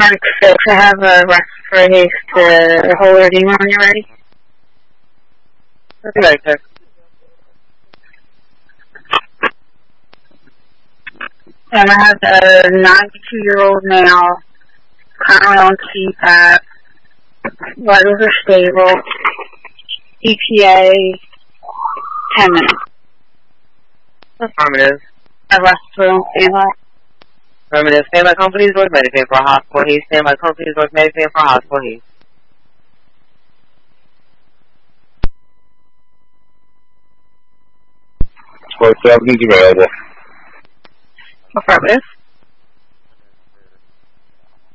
Mark 6, I have a respiratory haste to whole edema when you're ready. Okay, sir. And I have a 92-year-old male, currently on CPAP, vitals are stable, EPA, 10 minutes. Affirmative. Respiratory on standby. Affirmative. Stand by companies with Medicaid for hospital heat. Stand by companies with Medicaid for hospital heat. Score 7 is available. Affirmative.